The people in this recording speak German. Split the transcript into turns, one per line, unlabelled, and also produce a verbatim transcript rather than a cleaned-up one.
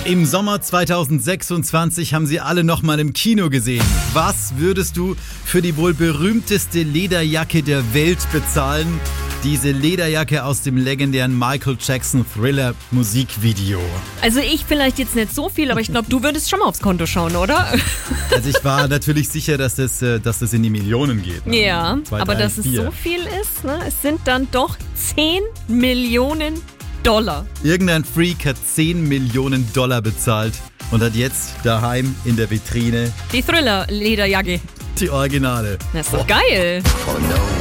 Im Sommer zweitausendsechsundzwanzig haben sie alle nochmal im Kino gesehen. Was würdest du für die wohl berühmteste Lederjacke der Welt bezahlen? Diese Lederjacke aus dem legendären Michael Jackson Thriller Musikvideo.
Also ich vielleicht jetzt nicht so viel, aber ich glaube, du würdest schon mal aufs Konto schauen, oder?
Also ich war natürlich sicher, dass das, dass das in die Millionen geht. Ne?
Ja,
Zwei,
aber
drei,
dass es
vier.
so viel ist, ne? Es sind dann doch zehn Millionen Dollar.
Irgendein Freak hat zehn Millionen Dollar bezahlt und hat jetzt daheim in der Vitrine
Die Thriller-Lederjacke.
die Originale.
Das ist doch geil.
Oh no.